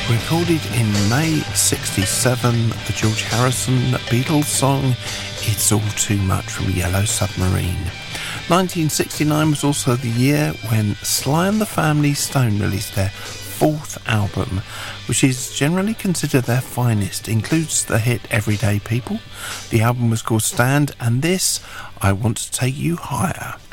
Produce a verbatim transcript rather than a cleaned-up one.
Recorded in May sixty-seven, the George Harrison Beatles song It's All Too Much from Yellow Submarine. nineteen sixty-nine was also the year when Sly and the Family Stone released their fourth album, which is generally considered their finest. It includes the hit Everyday People. The album was called Stand, and this, I Want to Take You Higher.